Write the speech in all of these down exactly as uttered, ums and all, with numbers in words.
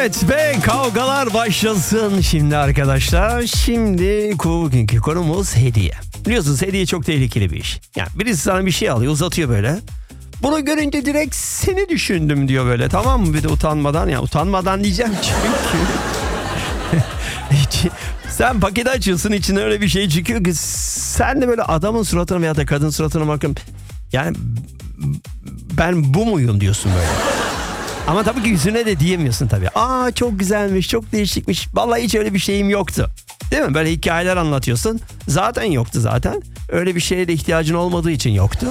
Evet ve kavgalar başlasın şimdi arkadaşlar. Şimdi bugünkü konumuz hediye. Biliyorsunuz hediye çok tehlikeli bir iş. Yani birisi sana bir şey alıyor, uzatıyor böyle. Bunu görünce direkt seni düşündüm diyor böyle, tamam mı? Bir de utanmadan, ya utanmadan diyeceğim çünkü. Sen paketi açıyorsun, içine öyle bir şey çıkıyor ki sen de böyle adamın suratına veya da kadın suratına bakın. Yani ben bu muyum diyorsun böyle. Ama tabii ki yüzüne de diyemiyorsun tabii. Aa çok güzelmiş, çok değişikmiş. Vallahi hiç öyle bir şeyim yoktu. Değil mi? Böyle hikayeler anlatıyorsun. Zaten yoktu zaten. Öyle bir şeye de ihtiyacın olmadığı için yoktu.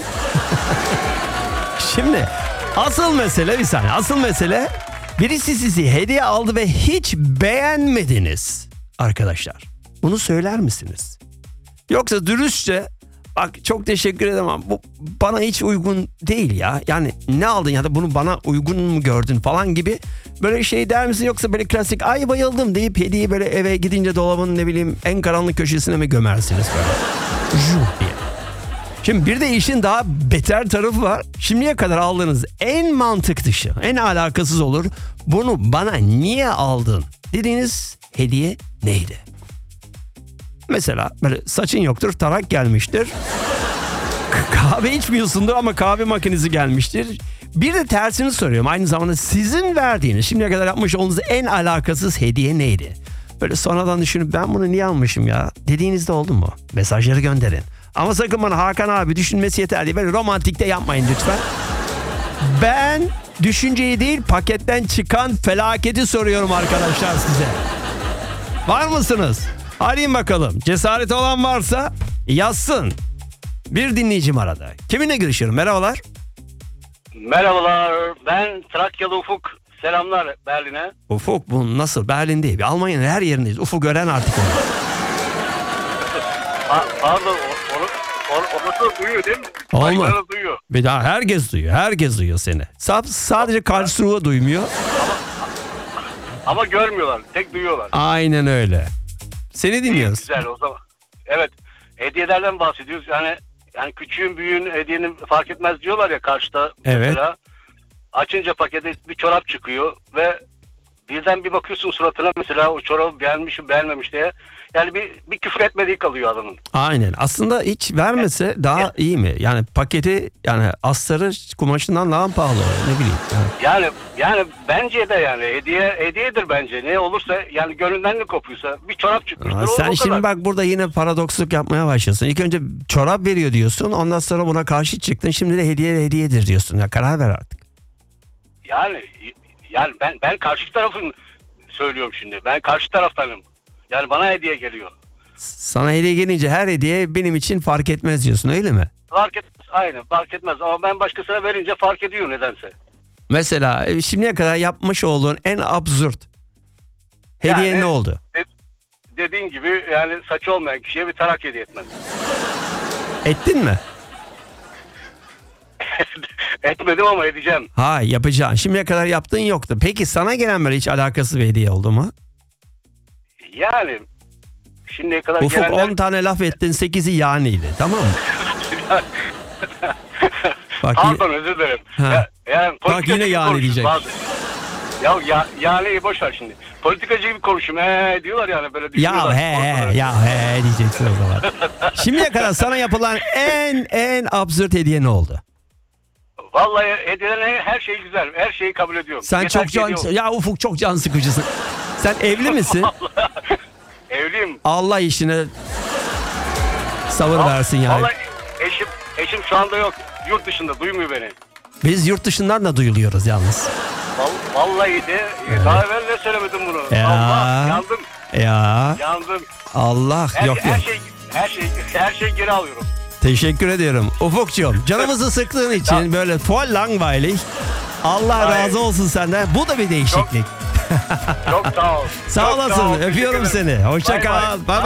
Şimdi asıl mesele bir saniye. Asıl mesele birisi sizi hediye aldı ve hiç beğenmediniz. Arkadaşlar bunu söyler misiniz? Yoksa dürüstçe bak çok teşekkür ederim ama bu bana hiç uygun değil ya. Yani ne aldın ya da bunu bana uygun mu gördün falan gibi böyle şey der misin? Yoksa böyle klasik ay bayıldım deyip hediyeyi böyle eve gidince dolabın ne bileyim en karanlık köşesine mi gömersiniz böyle? Juh diye. Şimdi bir de işin daha beter tarafı var. Şimdiye kadar aldığınız en mantık dışı, en alakasız olur. Bunu bana niye aldın dediğiniz hediye neydi? Mesela böyle saçın yoktur, tarak gelmiştir. Kahve içmiyorsundur ama kahve makinesi gelmiştir. Bir de tersini soruyorum. Aynı zamanda sizin verdiğiniz, şimdiye kadar yapmış olduğunuz en alakasız hediye neydi? Böyle sonradan düşünüp ben bunu niye almışım ya dediğinizde oldu mu? Mesajları gönderin. Ama sakın bana Hakan abi düşünmesi yeter diye böyle romantikte yapmayın lütfen. Ben düşünceyi değil paketten çıkan felaketi soruyorum arkadaşlar size. Var mısınız? Arayın bakalım. Cesareti olan varsa yazsın. Bir dinleyicim arada. Kiminle görüşüyorum? Merhabalar. Merhabalar. Ben Trakyalı Ufuk. Selamlar Berlin'e. Ufuk bu nasıl? Berlin değil. Almanya'nın her yerindeyiz. Ufuk gören artık onu. Ha, pardon. Onu, onu, onu da duyuyor değil mi? Olmaz. Başkaları duyuyor. Bir daha herkes duyuyor. Herkes duyuyor seni. Sa- sadece Karlsruhe duymuyor. Ama görmüyorlar. Tek duyuyorlar. Aynen öyle. Seni dinliyoruz. İyi, güzel o zaman. Evet. Hediyelerden bahsediyoruz. Yani yani küçüğün büyüğün hediyenin fark etmez diyorlar ya karşıda. Evet. Mesela açınca pakete bir çorap çıkıyor ve birden bir bakıyorsun suratına mesela o çorabı beğenmiş mi beğenmemiş diye. Yani bir, bir küfür etmediği kalıyor adamın. Aynen. Aslında hiç vermese daha Evet. iyi mi? Yani paketi yani astarı kumaşından daha pahalı oluyor. Ne bileyim. Yani. Yani yani bence de yani hediye hediyedir bence. Ne olursa yani gönlünden ne kopuyorsa bir çorap çıkmıştır. Aa, o, sen o şimdi kadar. bak burada yine paradoksluk yapmaya başlıyorsun. İlk önce çorap veriyor diyorsun. Ondan sonra buna karşı çıktın. Şimdi de hediye hediyedir diyorsun. Ya karar ver artık. Yani yani ben ben karşı tarafın söylüyorum şimdi. Ben karşı taraftanım. Yani bana hediye geliyor. Sana hediye gelince her hediye benim için fark etmez diyorsun, öyle mi? Fark etmez. Aynen fark etmez. Ama ben başkasına verince fark ediyor nedense. Mesela e, şimdiye kadar yapmış olduğun en absürt hediye Yani- ne oldu? De- dediğin gibi yani saçı olmayan kişiye bir tarak hediye etmem. Ettin mi? Etmedim ama edeceğim. Ha, yapacaksın. Şimdiye kadar yaptığın yoktu. Peki sana gelen böyle hiç alakasız bir hediye oldu mu? Yani şimdiye kadar Ufuk gelenler... on tane laf ettin, sekizi yaniydi, tamam mı? Bak, Pardon özür dilerim. Ha. Ya, yani Bak yine yani konuşuyoruz diyecek. bazı- Ya, ya yani boş ver şimdi. Politikacı gibi konuşayım. He diyorlar yani böyle düşünüyorlar. ya he he ya he diyeceksin o zaman. Şimdiye kadar sana yapılan en en absürt hediye ne oldu? Vallahi hediyelerin her şey güzel. Her şeyi kabul ediyorum. Sen Yeter çok ki can hediye olsun. ya Ufuk çok can sıkıcısın. Sen evli misin? Evliyim. Allah işine sabır Val- versin yani. Vallahi eşim, eşim şu anda yok. Yurt dışında duymuyor beni. Biz yurt dışından da duyuluyoruz yalnız. Val- Vallahi de daha evvel de söylemedim bunu. Ya. Allah yandım. Ya Yandım. Allah Her, yok her yok. şey her şey her şey geri alıyorum. Teşekkür ediyorum. Ufukcuğum canımızı sıktığın için böyle voll langweilig. Allah Hayır. razı olsun senden. Bu da bir değişiklik. Çok sağ ol. Sağ Çok olasın. sağ ol. Teşekkür Öpüyorum ederim. seni. Hoşça Bay kal. bay. Bye